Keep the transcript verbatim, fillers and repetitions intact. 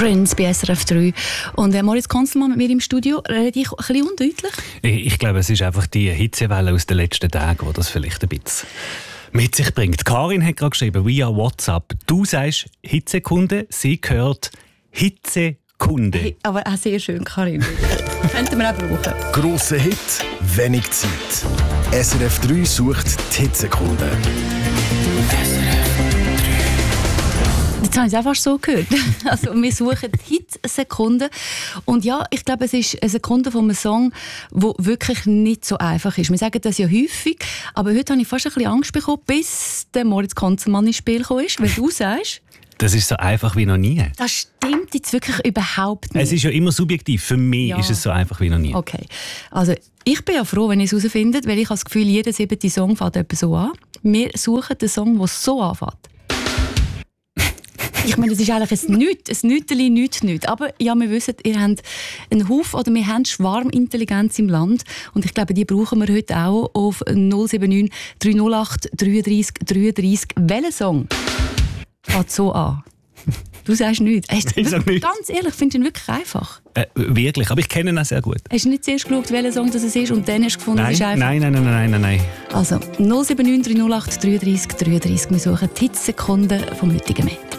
Prince bei S R F drei. Und äh, Moritz Konzelmann mit mir im Studio. Rede ich ein bisschen undeutlich? Ich, ich glaube, es ist einfach die Hitzewelle aus den letzten Tagen, die das vielleicht ein bisschen mit sich bringt. Karin hat gerade geschrieben, via WhatsApp, du sagst Hitzekunde, sie hört Hitzekunde. Hey, aber auch sehr schön, Karin. Könnten wir auch brauchen. Grosser Hit, wenig Zeit. S R F drei sucht die Hitzekunde. Jetzt habe ich es einfach so gehört. Also, wir suchen Hitsekunden. Und ja, ich glaube, es ist eine Sekunde von einem Song, der wirklich nicht so einfach ist. Wir sagen das ja häufig, aber heute habe ich fast ein bisschen Angst bekommen, bis der Moritz Konzelmann ins Spiel gekommen ist, weil du sagst... Das ist so einfach wie noch nie. Das stimmt jetzt wirklich überhaupt nicht. Es ist ja immer subjektiv. Für mich ja. ist es so einfach wie noch nie. Okay. Also, ich bin ja froh, wenn ihr es herausfindet, weil ich habe das Gefühl, jeder siebte Song fängt etwa so an. Wir suchen den Song, der so anfängt. Ich meine, das ist eigentlich ein Nichts, ein Nüteli, nichts, nichts. Aber ja, wir wissen, ihr habt einen Haufen oder wir haben Schwarmintelligenz im Land. Und ich glaube, die brauchen wir heute auch auf null sieben neun drei null acht drei drei drei drei. Welcher Song fängt so an? Du sagst nichts. Hast, ich sag nichts. Ganz ehrlich, findest du ihn wirklich einfach? Äh, wirklich, aber ich kenne ihn auch sehr gut. Hast du nicht zuerst geschaut, welcher Song das ist und dann hast du gefunden, Nein, es ist einfach? nein, nein, nein, nein, nein, nein. Also null sieben neun drei null acht drei drei drei drei. Wir suchen die Hitzekunden vom heutigen Mensch.